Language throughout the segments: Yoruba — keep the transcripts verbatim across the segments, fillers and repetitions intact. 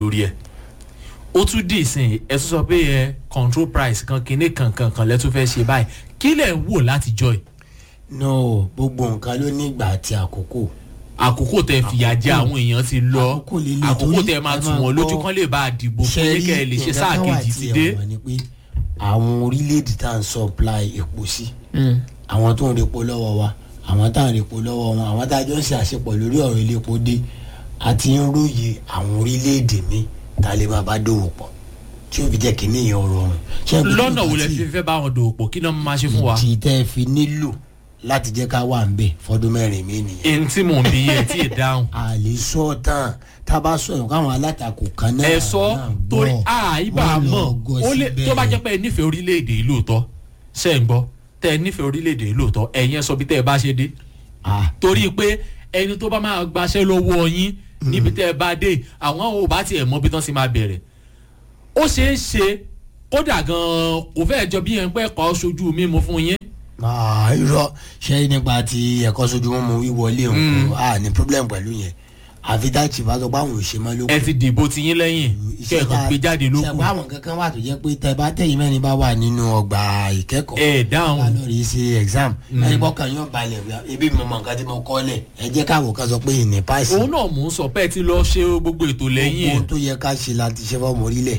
lórí ẹ̀ ó tún dì ìsìn ẹ tún sọ pé ẹ control price kan kinní kankan kan lẹ́tún fẹ́ ṣe báyìí kí lẹ̀ ń wò láti jọ ẹ̀. no gbogbo nǹkan ló ní ìgbà àti àkókò. àkókò tẹ fìyà jẹ àwọn èèyàn ti lọ àkókò tẹ máa tún wọn lójú kan lè bá a dìbò fún yín kẹ́ ẹ lè ṣe sáà kejì ti dé. àwọn orílẹ̀-èdè tá à ń supply epo sí àwọn tó ń repo lọ́wọ́ wa àwọn tá à ń repo lọ́wọ́ wọn àwọn tá a jọ ń ṣe àṣepọ̀ lórí ọ̀rọ̀ ilé epo dé àti ń róye àwọn orílẹ̀-èdè mi tá a lè máa bá dòwò pọ̀ tí ó fi jẹ́ kí níyàn ọ̀rọ̀ ọ̀run. lọ́nà wo lẹ fi fẹ́ bá wọn dòwò pọ̀ kí náà máa ṣe fún wa. ìtì tẹ́ fi nílò láti jẹ́ ká wà ń bẹ̀ fọdún mẹ́rin mi nìyẹn. ẹni tí mò ń bí yẹn tí ì dáhùn. a lè sọ tán tá a bá sọ yẹn káwọn alátakò kan náà. ẹ sọ torí àìbá mọ̀ ó lè tó bá jẹ́ pé ẹ nífẹ̀ẹ́ orílẹ̀-èdè yìí lóòótọ́ ṣe ń gbọ́ tẹ́ ẹ nífẹ̀ẹ́ orílẹ̀-èdè yìí lóòótọ́ ẹ̀yin sọ bí tẹ́ ẹ bá ṣe dé. torí pé ẹni tó bá máa gbaṣẹ́ lọ́wọ́ yín níbi tẹ́ ẹ bá dé àwọn ò bá tiẹ̀ mọ̀ bí tán sì máa bẹ̀rẹ̀. ó ṣeé ṣe kódà gan-an kò fẹ́ẹ̀ jọ bí ẹ̀ ń pẹ́ kọ́ ṣojú mímu fún yín. irọ́ ṣe nípa ti ẹ̀kọ́ sojú wọn mo wíwọlé òun a ní problem pẹ̀lú yẹn àfi dáàtì bá sọ pé àwọn òṣèmọ́ ló kù. ẹ ti dìbò ti yín lẹ́yìn kẹ́ẹ̀kan gbé jáde ló kù. ṣẹ̀gbọ́n àwọn kankan wà tó jẹ́ pé tẹ bá tẹ̀yìn mẹ́rin bá wà nínú ọgbà ìkẹ́kọ̀ọ́. ẹ dáhùn bá lọ rí ṣe exam ẹni bọ́kàn yóò balẹ̀ ebi mi mọ nǹkan tí mo kọ́ lẹ̀ ẹ jẹ́ káwọ́ ká sọ pé ìní páàsì. òun náà mò ń sọ pé ẹ ti lọ ṣe gbogbo ètò lẹ́yìn. gbogbo tó yẹ ká ṣe láti ṣe fọ́ọ̀mù orílẹ̀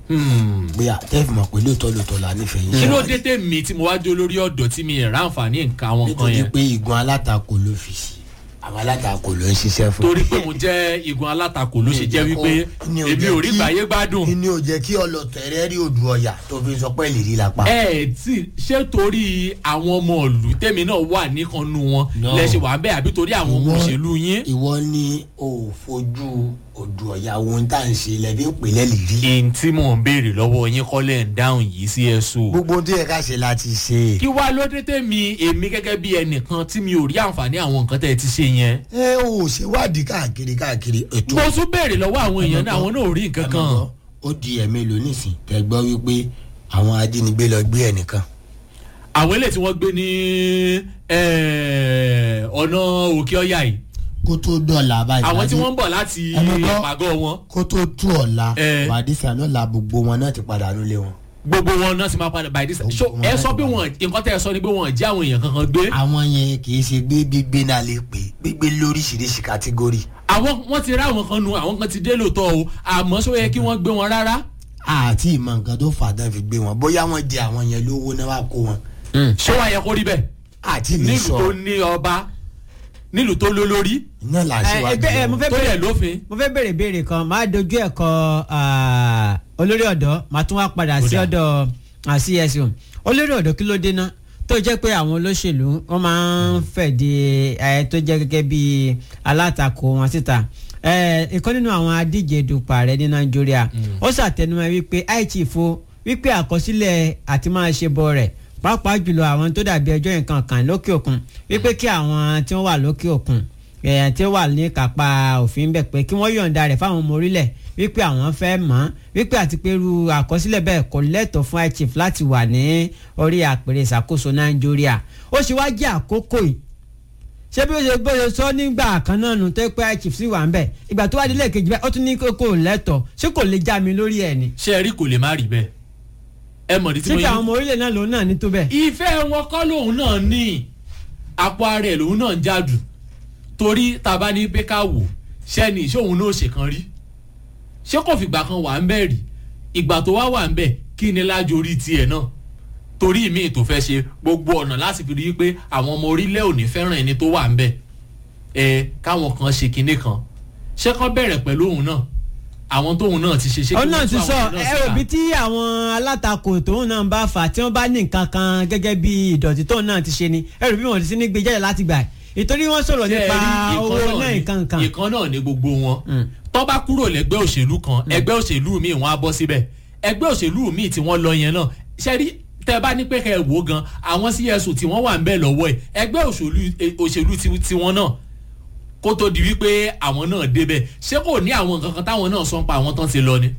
bóyá tẹ́ẹ̀fì mọ̀ pé lóòótọ́ lóòótọ́ la nífẹ̀ẹ́ yín. kí ló dé tèmi tí mo wá jó lórí ọ̀dọ̀ tí mi rà àǹfààní nǹkan àwọn kan yẹn. nítorí pé igun alátakò ló fi sí àwọn alátakò ló ń ṣiṣẹ́ fún. torí pé mo jẹ́ igun alátakò ló ṣe jẹ́ wípé èmi ò rí gbàyé gbádùn. ni ò jẹ́ kí ọlọ́tẹ̀rẹ́ rí odò ọ̀yà tó fi sọ pé ìlérí la pa. ẹ tí ṣé torí àwọn ọmọ ìlú tèmi náà wà níkanú wọn lẹ́sẹ̀ wà bẹ́ẹ̀ àbí torí àwọn ọmọ òṣèlú yín. ìwọ ni o fojú odò ọ̀yà ohun tá à ń ṣe lẹ́bí ń pè lẹ́lìrí. èyí tí mò ń béèrè lọ́wọ́ yín kọ́lẹ̀ ń dáhùn yìí sí ẹ̀sùn. gbogbo tó yẹ ká ṣe láti ṣe. kí wàá ló dé tèmi èmi gẹ́gẹ́ bí ẹnìkan tí mi ò rí àǹfààní àwọn nǹkan tẹ́ ẹ ti ṣe yẹn. ẹ ò ṣèwádìí káàkiri káàkiri ètò. mo tún béèrè lọ́wọ́ àwọn èèyàn náà àwọn náà ò rí nǹkan kan. ó di ẹ̀mí lò nísìn tẹ gbọ́ wípé àwọn ajínigbé lọ gbé ẹnìkan. àwọn eléyìí tí wọ́n gbé ní ọ̀nà òkè ọ̀yà yìí kó tó dọ̀là báyìí. àwọn tí wọ́n ń bọ̀ láti ìpàgọ́ wọn. kó tó tú ọ̀la bàdísà lọ́la gbogbo wọn náà ti padà nulẹ̀ wọn. gbogbo wọn náà sì máa padà bàdísà. ẹ sọ pé wọn nǹkan tẹ́ ẹ sọ ni pé wọn jẹ́ àwọn èèyàn kankan gbé. àwọn yẹn kì í ṣe gbé gbígbé náà lè pè gbígbé lóríṣiríṣi kátígórì. àwọn wọn ti rá àwọn kan nu àwọn kan ti dé lóòótọ́ o àmọ́ sọ yẹ kí wọ́n gbé wọn rárá. àti ìmọ̀ nǹkan tó fà dán fi gbé wọn bóyá wọ́n jẹ àwọn yẹn lówó náà wá kó wọn. ṣé wàá yẹ kó rí bẹ́ẹ̀. àti mi sọ nílùú tó ní ọba nílùú tó lólórí. iná là ṣe wá jùlọ tó yẹ lófin. mo fẹ́ bèrè béèrè kan máa dojú ẹ̀ kọ olórí ọ̀dọ́ máa tún wá padà sí ọ̀dọ̀ C S O olórí ọ̀dọ́ kí ló dé ná tó jẹ́ pé àwọn olóṣèlú wọ́n máa ń fẹ̀dí ẹ̀ tó jẹ́ gẹ́gẹ́ bí alátakò wọn síta ìkan nínú àwọn adíje dupò ààrẹ ní Nàìjíríà ó ṣàtẹnumọ́ wípé àìchìfo wípé àkọsílẹ̀ àti máa ṣe bọ rẹ̀ pàápàá jùlọ àwọn tó dàbí ẹjọ́ nǹkan kan lókè òkun wípé kí àwọn tí wọ́n wà lókè òkun ẹ̀yàn tí ó wà ní kápá òfin bẹ̀ pé kí wọ́n yọ̀ǹda rẹ̀ fáwọn ọmọ orílẹ̀ wípé àwọn fẹ́ mọ̀ wípé àti pé irú àkọsílẹ̀ bẹ́ẹ̀ kò lẹ́tọ̀ọ́ fún iChief láti wà ní orí àpèrè ìṣàkóso Nàìjíríà ó ṣe wá jẹ́ àkókò yìí ṣé bí ó ṣe gbọ́dọ̀ sọ nígbà kan náà nù tó pé iChief sì wà ń bẹ̀ ìgbà tó wá délé kejì bẹ́ẹ̀ ó tún ní kò lẹ́tọ̀ọ́ ṣé kò lè já mi lórí ẹ̀ ni. ṣé ẹ rí kò lè má rí bẹ́ẹ̀ ẹ mọ̀ ní tí mo yí. síbi àwọn ọmọ orílẹ̀ náà lòun náà ní tó bẹ́ẹ̀. ìfẹ́ wọn kọ́ lòun náà ní àpò ara ẹ̀ lòun náà ń jádù torí tàbá ní pé ká wò ṣẹ́ni ìṣe òun náà ṣe kan rí ṣé kò fìgbà kan wà ń bẹ̀ rí ìgbà tó wá wà ń bẹ̀ kí ni lájọ orí tiẹ̀ náà torí mi tó fẹ́ ṣe gbogbo ọ̀nà láti fi rí i pé àwọn ọmọ orílẹ̀ ò ní fẹ́ràn ẹni tó wà ń bẹ̀ ẹ káwọn kan ṣe kinní kan ṣé kán bẹ̀rẹ̀ pẹ̀lú òun náà àwọn tóun náà ti ṣe ṣe kí wọ́n tún àwọn náà síta. ẹ òbí tí àwọn alátakò tóun náà bá fà tí wọ́n bá ní nǹkan kan gẹ́gẹ́ bí ìdọ̀tí tóun náà ti ṣe ni ẹ rò bí wọ́n ti sí ní gbé jáde láti gbà ìtorí wọ́n sọ̀rọ̀ nípa owó náà nǹkan kan. ìkan náà ni gbogbo wọn tó bá kúrò lẹ́gbẹ́ òṣèlú kan ẹgbẹ́ òṣèlú míì wọ́n á bọ́ síbẹ̀ ẹgbẹ́ òṣèlú míì tí wọ́n lọ yẹn náà ṣẹ́rí tẹ́ bá ní pé kẹ́ ẹ wò gan àwọn C S O tí wọ́n wà ń bẹ̀ lọ́wọ́ ẹ̀ ẹgbẹ́ òṣèlú tiwọn náà kó tó di wípé àwọn náà débẹ̀ ṣé kò ní àwọn nǹkan kan táwọn náà sọ pa àwọn tán ti lọ ni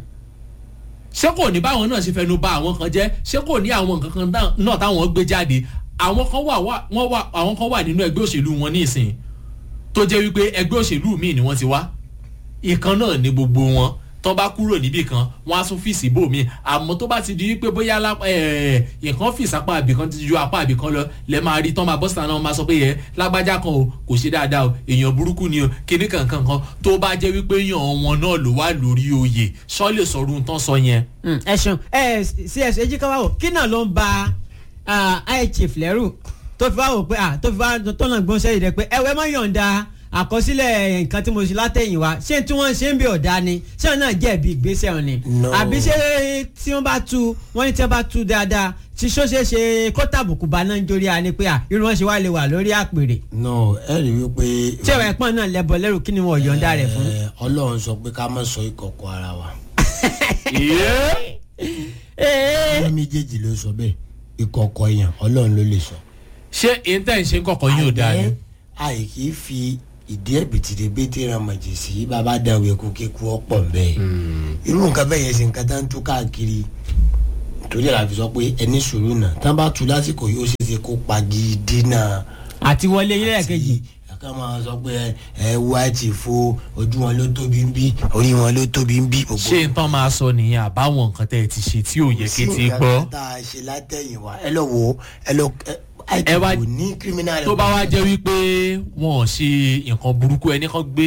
ṣé kò ní báwọn náà ṣe fẹnu bà àwọn kan jẹ́ ṣé kò ní àwọn nǹkan kan náà táwọn gbé jáde àwọn kan wà wọ́n wà àwọn kan wà nínú ẹgbẹ́ òṣèlú wọn ní ìsìn tó jẹ́ wípé ẹgbẹ́ òṣèlú míì ni wọ́n ti wá ìkan náà ní gbogbo wọn tó bá kúrò níbì kan wọ́n á tún fìsì bò mí àmọ́ tó bá ti di wípé bóyá nǹkan fìsì apá àbìkan ti ju apá àbìkan lọ lẹ́ máa rí tán máa bọ́ síta náà máa sọ pé yẹ lágbájá kan o kò ṣe dáadáa o èèyàn burúkú ni o kíní kankan kan tó bá jẹ́ wípé yàn wọn náà ló wà lórí oyè sọ lè sọ̀rọ̀ ohun tán sọ yẹn. ẹ ṣeun ẹ cs ejikawa o kí náà ló ń ba high chief lẹ́rù tó fi wá wò pé tó fi wá tó náà gbọ́n sẹ́yìn rẹ̀ pé ẹ̀wẹ́ má yọ̀ǹda àkọsílẹ̀ nǹkan tí mo ṣe látẹ̀yìn wá ṣé tí wọ́n ṣe ń bí ọ̀dà ni ṣé wọn náà jẹ̀bi ìgbésẹ̀ wọn ni àbí ṣé tí wọ́n bá tú wọ́n ní tí wọ́n bá tú dáadáa tí ṣó ṣe ṣe kó tàbùkù bá náà ń jórí a ni pé à irun wọn ṣe wá lè wà lórí àpèrè. no ẹ rí i pé. tí ìwà ẹ̀pọ̀n náà lẹ́bọ̀ lẹ́rù kí ni wọ́n yọ̀ǹda rẹ̀ fún. ọlọ́run sọ pé ká má sọ ìkọ̀kọ̀ ara wa. ọmọ méjèèjì ló sọ bẹ́ẹ̀ ìkọ̀kọ̀ èèyàn ọlọ́run ló lè sọ. ṣé intan ṣe ń kọ̀kọ̀ yóò dáa ni. àyè kì í fi ìdí ẹ̀bìtìrì bẹ́tẹ̀ ra màjèsí bàbá dàwé eku kíkú ọ̀pọ̀ bẹ́ẹ̀ irú nǹkan bẹ́ẹ̀ yẹn sì nǹkan tá ń tú káàkiri torí àlà fi sọ pé ẹni sùúrù náà tá bá tu lásìkò yóò ṣe ṣe kó pagidi náà. àti wọlé ilé ẹ̀kejì. ká máa sọ pé ẹ wá ti fo ojú wọn ló tóbi ń bí orí wọn ló tóbi ń bí. ṣé n tán máa sọ nìyẹn àbáwọn nǹkan tẹ́ ẹ ti ṣe tí ò yẹ kí ti gbọ́. sí nǹkan tá a ṣe látẹ̀yìnwá ẹ lọ wò ẹ lọ ẹ wá tó bá wá jẹ́ wípé wọn ò ṣe nǹkan burúkú ẹni kan gbé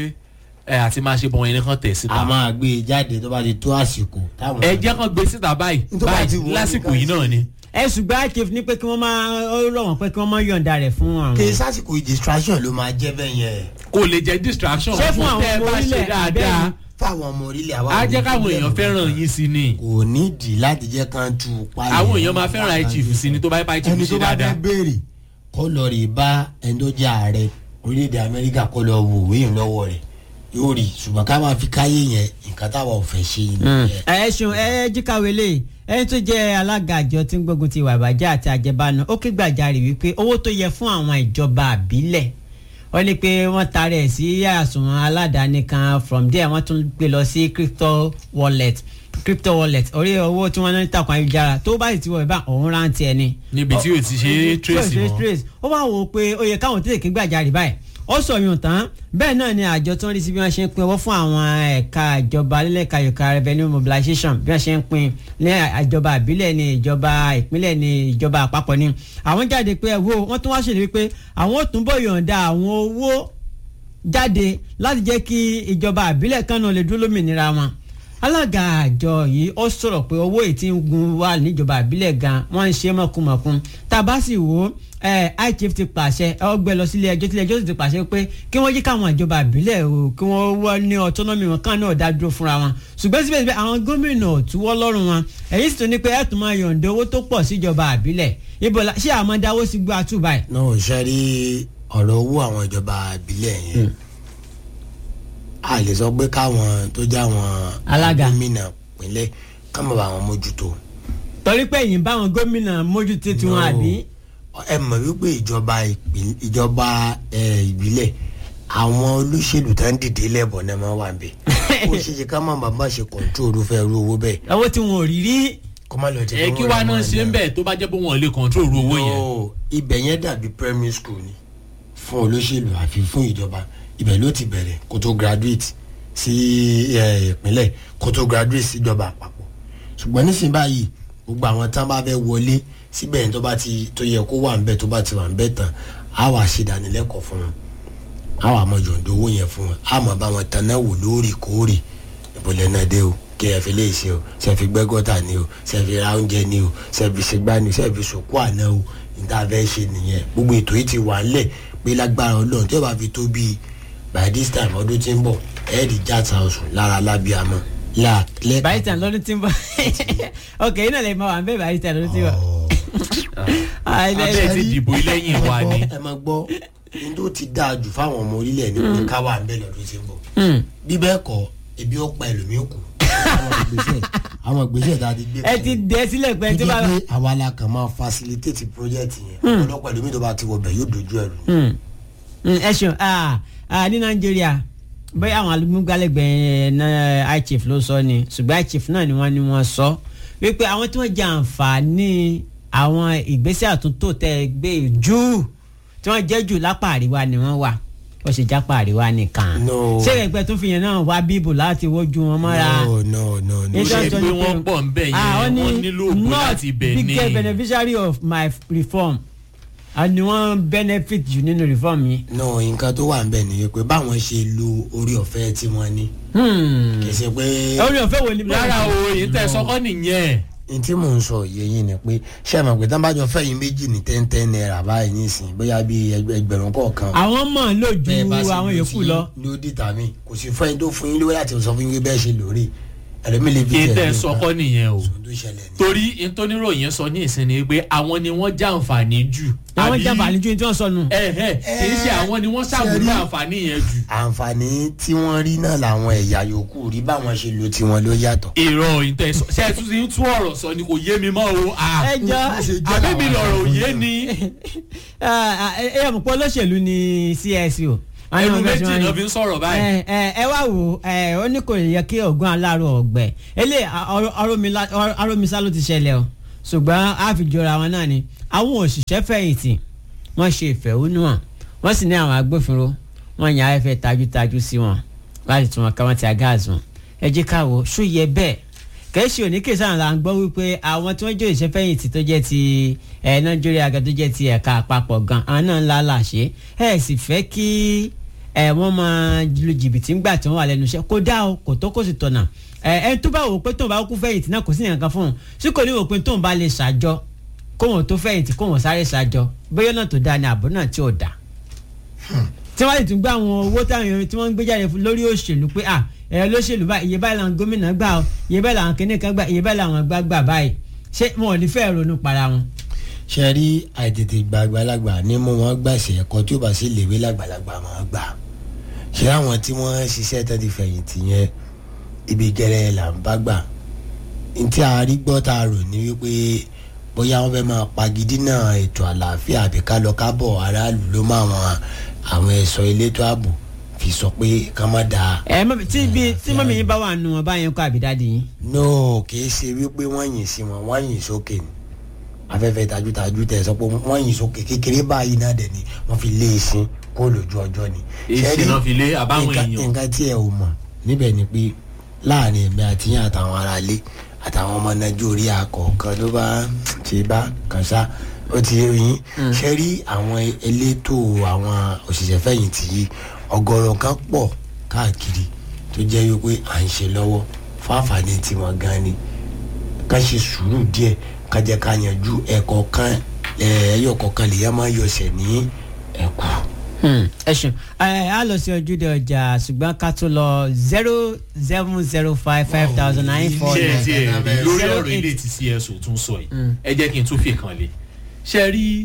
ẹ àti máa ṣe bọ̀ ẹni kan tẹ̀ síta. a máa gbé e jáde tó bá ti tó àsìkò. ẹ jẹ́ kan gbé síta báyìí báyìí lásìkò yìí náà ni. ẹ ṣùgbọ́n chief ní pé kí wọ́n máa rọ̀ wọ́n pé kí wọ́n máa yọ̀ǹda rẹ̀ fún àwọn. kì í sásìkò distraction ló máa jẹ́ bẹ́ẹ̀ yẹn. kò lè jẹ́ distraction fún àwọn ọmọ orílẹ̀ dáadáa fáwọn ọmọ orílẹ̀ àwọn. á jẹ́ káwọn èèyàn fẹ́ràn yín sí ni. kò nídìí láti jẹ́ kán tu palẹ̀. àwọn èèyàn máa fẹ́ràn high chief sí ni tó bá yẹ high chief ṣe dáadáa. ẹni tó bá fẹ́ béèrè kó lọ rè bá ẹni tó jẹ́ ààrẹ orílẹ̀-èdè amẹ́ríkà kó lọ wò wéyìn lọ́wọ́ rẹ̀ yóò rí ṣùgbọ́n ká máa fi káyé yẹn nǹkan táwa ò fẹ́ ṣe ni. ẹ ṣeun ẹ jíkàwé lè ẹni tó jẹ́ alága àjọ tí ń gbógun ti ìwà ìbàjẹ́ àti àjẹbánu ó ké gbàjarè wípé owó tó yẹ fún àwọn ìjọba àbílẹ̀ wọ́n ní pé wọ́n taari ẹ̀ sí àsùnwọ̀n aládàáni kan from there wọ́n tún gbé lọ sí crypto wallet crypto wallet orí owó tí wọ́n ní takùn ayélujára tó bá sì ti wọ̀ bá òun rántí ẹni. níbi tí o ti ṣe trace mọ́. ó wá wò ó pé ó yẹ káwọn tètè ké gbàjarè báyìí ó sọ yùn tán bẹ́ẹ̀ náà ni àjọ tó ń rí sí bí wọ́n ṣe ń pín owó fún àwọn ẹ̀ka ìjọba lílẹ̀ka yòókà revenue mobilization bí wọ́n ṣe ń pín ní ìjọba ìbílẹ̀ ní ìjọba ìpínlẹ̀ ní ìjọba àpapọ̀ ní. àwọn jáde pé ẹ̀wọ́ wọ́n tún wá ṣèlérí pé àwọn ò tún bọ̀ yọ̀ǹda àwọn owó jáde láti jẹ́ kí ìjọba ìbílẹ̀ kan náà lè dúró lómìnira wọn. alága àjọ yìí ó sọ̀rọ̀ pé owó ètí ń gun wà níjọba ìbílẹ̀ gan wọ́n ń ṣe mọ̀kùmọ̀kùn tá a bá sì wò ó ẹ high chief ti pàṣẹ ọgbẹ lọ sílé ẹjọ́ tílé ẹjọ́ sì ti pàṣẹ pé kí wọ́n yí káwọn ìjọba ìbílẹ̀ o kí wọ́n wọ ní autonomy wọn kàn náà dá dúró fúnra wọn ṣùgbọ́n síbẹ̀síbẹ̀ àwọn gómìnà ò túwọ́ lọ́rùn wọn èyí sì tún ní pé ẹ̀ tún máa yọ̀ǹda owó tó pọ̀ síjọba ìbílẹ̀ ibo la ṣé àmọ́ dáwó sí gbọ́ àtúbà ẹ̀. náà ṣe rí ọ̀rọ̀ owó àwọn ìjọba ìbílẹ̀ yẹn a lè sọ pé káwọn tó já wọn gómìnà pínlẹ̀ ká má bá wọn mójútó. torí pé èyí bá wọn gómìnà mójútó tiwọn àbí. ẹ mọ̀ wípé ìjọba ìjọba ìbílẹ̀ àwọn olóṣèlú tá ń dìde lẹ́bọ̀ náà máa wà bẹ́ẹ̀ ó ṣe ṣe ká má bàbá ṣe kọ̀ǹtróòlù fẹ́ ru owó bẹ́ẹ̀. owó tí wọn ò rí rí. kó má lọ jẹ́ ẹ kí wàá náà ṣe ń bẹ̀ tó bá jẹ́ pé wọn ò lè kọ̀ǹtróòlù owó yẹn. ibẹ̀ yẹn dàbí primary school ni fún olóṣèlú àfi fún ìjọba ibẹ̀ ló ti bẹ̀rẹ̀ kó tó graduate sí ìpínlẹ̀ kó tó graduate síjọba àpapọ̀ ṣùgbọ́n nísìnyí báyìí gbogbo àwọn tán bá fẹ́ wọlé síbẹ̀ ní tó bá ti tó yẹ kó wà ń bẹ̀ tó bá ti wà ń bẹ̀ tán á wà ṣe ìdánilẹ́kọ̀ọ́ fún wọn á wà mọ yọ̀ǹda owó yẹn fún wọn á mọ bá wọn tanná wò lóòrèkóòrè ìbọ̀lẹ̀ náà dé o kí ẹ fi lè ṣe o ṣe fi gbẹ́ gọ́tà ni o ṣe fi ra oúnjẹ ni o ṣe fi ṣègbà ni o ṣe fi sòkú àná o níta fẹ́ ṣe nìyẹn gbogbo ètò yìí ti wà ńlẹ̀ pé lágbára Ọlọ́run tí ó bá fi tó bíi by this time ọdún tí ń bọ̀ ẹ̀ẹ́dì játa oṣù lára lábíàmọ́ la lẹ́ẹ̀kan. by this time lọ́dún tí ń bọ̀ ok iná lè mọ wà ń bẹ́ẹ̀ by this time lọ́dún tí ń bọ̀. abẹ́ ti dìbò lẹ́yìn wa ni. ẹ máa gbọ́ ní tó ti dáa jù fáwọn ọmọ orílẹ̀ ní pé ká wà ń bẹ́ẹ̀ lọ́dún tí ń bọ̀. bí bẹ́ẹ̀ kọ́ ebi ó pa ẹlòmíì kù àwọn ìgbésẹ̀ tá a ti gbé. ẹ ti dẹ sílẹ̀ pé tí bá. pé àwa la kàn máa facilitate project yẹn ọ̀pọ̀lọpọ̀ ẹlòmíì tó bá ti wọ bẹ̀ yóò dojú ẹ̀rù. ẹ ṣeun ní nàìjíríà bẹ́ẹ̀ àwọn alùpùpùgbàlẹ́gbẹ̀ẹ́ náà high chief ló sọ ni ṣùgbọ́n high chief náà ni wọ́n ní wọ́n sọ wípé àwọn tí wọ́n jẹ àǹfààní àwọn ìgbésẹ̀ àtúntò tẹ́ gbé jù tí wọ́n jẹ́ jù lápá àríwá ni wọ́n wà ó ṣe jápá àríwá nìkan. No. ṣé ẹgbẹ́ tó fi yẹn náà wá bíbù láti wojú wọn mọ́ra. no no no no. ó ṣe pé wọ́n pọ̀ ń bẹ̀ yẹn wọ́n nílò ògùn láti bẹ̀ ní. not biggest beneficiary of my reform and wọ́n benefit jù nínú reform yìí. no nǹkan tó wà ń bẹ̀ nìyẹn pé báwọn ṣe lo orí ọ̀fẹ́ tí wọ́n ní. kì í ṣe pé. orí ọ̀fẹ́ wo ni. rárá o èyí tẹ̀ sọ́kọ́ nìyẹn. n tí mò ń sọ yẹ yín ni pé ṣé ẹ mọ̀ pé tán bá jọ fẹ́ yín méjì ní ten ten naira báyìí nísìnyí bóyá bíi ẹgbẹ̀rún kọ̀ọ̀kan. àwọn mọ̀ ń lò ju àwọn yòókù lọ. ló dìtà mí kò sí fún ẹni tó fún yín lówó láti sọ fún yín bẹ́ẹ̀ ṣe lórí ẹlẹ́mí lè fi tẹ̀. ètò ẹ̀sọ́kọ́ nìyẹn o tó ṣẹlẹ̀ ni. torí ntóníròyìn sọ ní ìsinmi pé àwọn ni wọ́n jàǹfààní jù. àwọn jàǹfààní jù ní tí wọ́n sọ nù. ẹ ẹ kì í ṣe àwọn ni wọ́n ṣàmúlò àǹfààní yẹn jù. àǹfààní tí wọ́n rí náà làwọn ẹ̀yà yòókù rí báwọn ṣe lo tiwọn ló yàtọ̀. èrò ìtẹ̀sọ ṣe é tún ti ń tún ọ̀rọ̀ sọ ni kò yé mi mọ́ o. ẹ jọ àbí mi lọ̀rọ̀ òye ni. ẹ ẹ mọ̀ pé olóṣèlú ni C S O ẹnu méjì náà fi ń sọ̀rọ̀ báyìí. ẹ ẹ wá wò ẹ ó ní kò yẹ kí ọgbọ́n aláàrọ̀ ọ̀gbẹ́ ilé arómisá ló ti ṣẹlẹ̀ o ṣùgbọ́n àfijọ́ra wọn náà ni àwọn òṣìṣẹ́ fẹ̀yìntì wọ́n ṣe ìfẹ̀hónúhàn wọ́n sì ní àwọn agbófinró wọ́n yàn á fẹ́ tajútajú sí wọn láti tún wọn ká wọn ti àgáàzù wọn ẹ jẹ́ ká wò ṣó yẹ bẹ́ẹ̀ kẹ́sì òníkè sáà là ń gbọ́ wípé àwọn tí wọ́n jẹ́ òṣìṣẹ́ fẹ̀yìntì tó jẹ́ ti ẹ̀ nàìjíríà gan tó jẹ́ ti ẹ̀ka àpapọ̀ gan àwọn náà ńlá làṣẹ ẹ̀ sì fẹ́ kí ẹ wọ́n máa lu jìbìtì ńgbà tí wọ́n wà lẹ́nu iṣẹ́ kó dá o kò tó kó sì tọ̀nà ẹ ẹ tó bá wò pé tóun bá kú fẹ̀yìntì náà kò sí nǹkan fún un sí kò ní wò pé tóun bá lè ṣàjọ kóun tó fẹ̀yìntì kóun sáré ṣàjọ bóyá náà tó dáa ni àbọ̀ náà tí ò dáa. tí wọ́n lè tún gbá àwọn owó táwọn èèyàn tí wọ́n ń gbé jáde lórí òṣèlú pé à ẹ lóṣèlú báyìí iye báyìí làwọn gómìnà gbà ọ iye báyìí làwọn kìnìún gbà iye báyìí làwọn gbà gbà báyìí ṣé wọn ò ní fẹ́ ronú para wọn. ṣe rí àìtètè gba àgbàlagbà ní mo wọn gbàṣẹ ẹ̀kọ́ tí ó bá sì léwé lágbàlagbà máa gbà ṣé àwọn tí wọ́n ṣiṣẹ́ tó ti fẹ̀yìntì yẹn ibi gẹ́rẹ́ là ń bá gbà ntí a rí gbọ́ tá a rò ní wípé bóyá wọ́n fẹ́ máa pagidínà ètò àlàáfíà àbí ká lọ kábọ̀ aráàlú ló máa wọn àwọn ẹ̀ṣọ́ elétò ààbò fi sọ pé ká má da. ẹ mọ tí bí tí mọ́mí yín bá wà nù wọn báyẹn kọ́ àbí dáàdi yín. no kì í ṣe wípé wọ́n yìn sí wọn wọ́n yìn sókè ni afẹ́fẹ́ tajútajú tẹ̀ sọ pé wọ́n yìn sókè kékeré báyìí náà dẹ̀ ni wọ́n fi lé e sí kó lójú ọjọ́ ni. èsì náà fi lé àbáwọn èèyàn. nǹkan tí ẹ ò mọ̀ níbẹ̀ ni pé láàrin ẹ̀mí àti yín àtàwọn aráalé àtàwọn ọmọ nàìjíríà kọ̀ọ̀kan ló bá ṣe bá kàn sá ó ti rí yín ṣe rí àwọn elétò àwọn òṣìṣẹ́ fẹ̀yìntì yìí ọ̀gọ̀rọ̀ kan pọ̀ káàkiri tó jẹ́ wípé à ń ṣe lọ́wọ́ fún àǹfààní tiwọn gan ni ká ṣe sùúrù díẹ̀ ká jẹ́ ká yanjú ẹ̀kọ́ kan ẹ̀yọ̀ kọ̀ọ̀kan lèyàn máa yọ̀ṣẹ̀ ní ẹ̀kú. ẹ ṣeun ẹ á lọ sí ojúde ọjà ṣùgbọ́n ká tó lọ zero seven zero five five thousand nine four nine. ṣé ẹ ti lórí ọ̀rọ̀ ilé tí C S O tún sọ yìí ẹ jẹ́ kí n tún fi kàn lé ṣe rí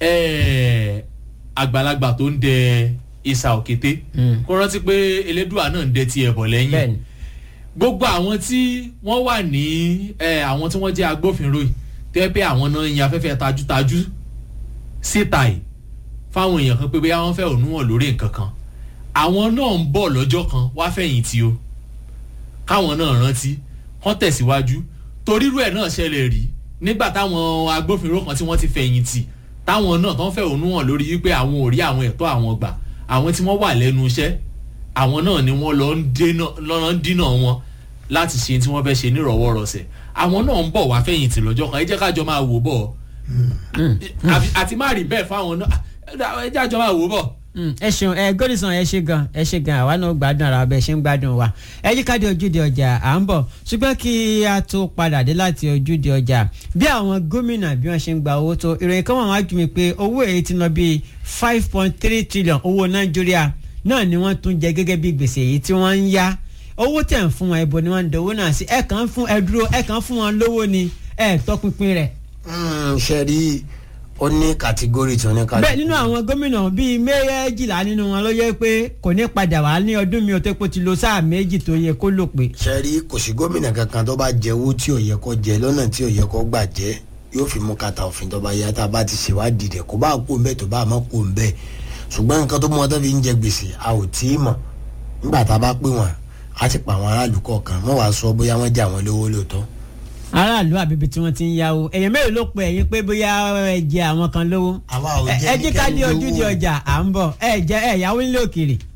àgbàlagbà tó ń dẹ ìsà òkété kó rántí pé elédùà náà ń dẹ tiẹ̀ bọ̀ lẹ́yìn gbogbo àwọn tí wọ́n wà ní àwọn tí wọ́n jẹ́ agbófinró yìí tẹ́ pé àwọn náà yan afẹ́fẹ́ tajútajú síta yìí fáwọn èèyàn kan pé bóyá wọ́n fẹ́ ònú wọn lórí nǹkan kan àwọn náà ń bọ̀ lọ́jọ́ kan wá fẹ̀yìntì o káwọn náà rántí wọ́n tẹ̀síwájú torírú ẹ̀ náà ṣẹlẹ̀ rí nígbà táwọn agbófinró kan tí wọ́n ti fẹ̀yìntì táwọn náà tán fẹ́ ònú wọn lórí wípé àwọn ò rí àwọn ẹ̀tọ́ àwọn gbà àwọn tí wọ́n wà lẹ́nu iṣẹ́ àwọn náà ni wọ́n lọ ń dínà wọn láti ṣe tí wọ́n fẹ́ ṣe nírọ̀wọ́rọ̀sẹ̀ àwọn náà ń bọ̀ wá fẹ̀yìntì lọ́jọ́ kan ẹ jẹ́ kájọ máa wò bọ̀ àti má rí bẹ́ẹ̀ fáwọn náà ẹ jẹ́ àjọ máa wò bọ̀. ẹ ṣeun ẹ Godison ẹ ṣe gan ẹ ṣe gan àwa náà gbádùn ara bẹ ṣe ń gbádùn wa ẹ yí ká dé ojúde ọjà à ń bọ̀ ṣùgbọ́n kí a tó padà dé láti ojúde ọjà bí àwọn gómìnà bí wọ́n ṣe ń gba owó tó ìròyìn kan wà wá jù mí pé owó èyí ti lọ bíi five point three trillion owó Nàìjíríà náà ni wọ́n tún jẹ gẹ́gẹ́ bí gbèsè èyí tí wọ́n ń yá owó tẹ̀ ń fún wọn ibo ni wọ́n ń dowó náà sí ẹ̀ kàn fún ẹ dúró ẹ̀ kàn fún wọn lówó ni ẹ̀ tọpinpin rẹ̀. ṣe rí ó ní kàtígórì tí ó ní kàtígórì. bẹ́ẹ̀ nínú àwọn gómìnà bíi méjìlá nínú wọn ló yẹ pé kò ní padà wá ní ọdún mi ò tó pé ti lo sáà méjì tó yẹ kó lò pé. ṣe rí kò sí gómìnà kankan tó bá jẹ owó tí ò yẹ kó jẹ lọ́nà tí ò yẹ kó gbà jẹ yóò fi mú kàtà òfin tó bá yá tá a bá ti ṣèwádìí rẹ̀ kó bá kó ń bẹ́ẹ̀ tó bá má kó ń bẹ́ẹ̀ ṣùgbọ́n nǹkan tó mú wọn tó fi ń jẹ gbèsè a ò tí ì mọ̀ nígbà tá a bá pè wọ́n a ti pa àwọn aráàlú kọ̀ọ̀kan wọ́n wàá sọ bóyá wọ́n jẹ àwọn lówó lóòótọ́ aráàlú àbíbi tí wọ́n ti ń yáwó èèyàn mélòó ló pe ẹ̀yin pé bóyá ẹ jẹ àwọn kan lówó àwa ò jẹ́ ẹ jí ká dé ẹnikẹ́ni ojúde lówó. ọjà à ń bọ̀ ẹ jẹ ẹ yáwó nílé òkèèrè